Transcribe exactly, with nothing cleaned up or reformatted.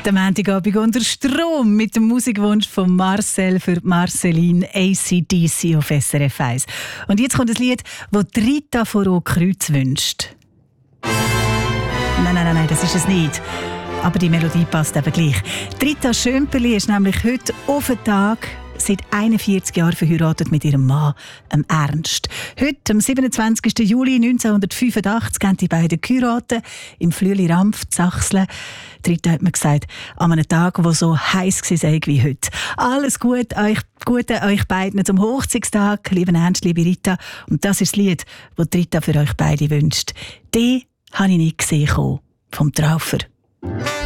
Der Montagabend unter Strom mit dem Musikwunsch von Marcel für Marceline, A C D C auf S R F eins. Und jetzt kommt ein Lied, das Rita von Rotkreuz wünscht. Nein, nein, nein, nein, das ist es nicht. Aber die Melodie passt eben gleich. Rita Schömperli ist nämlich heute auf den Tag seit einundvierzig Jahren verheiratet mit ihrem Mann, dem Ernst. Heute, am siebenundzwanzigsten Juli neunzehnhundertfünfundachtzig, haben die beiden geheiratet im Flüeli-Rampf, Sachsen. Rita hat mir gesagt, an einem Tag, der so heiß war wie heute. Alles Gute euch, Gute euch beiden zum Hochzeitstag, lieben Ernst, liebe Rita. Und das ist das Lied, das Rita für euch beide wünscht. Den habe ich nicht gesehen, vom Traufer.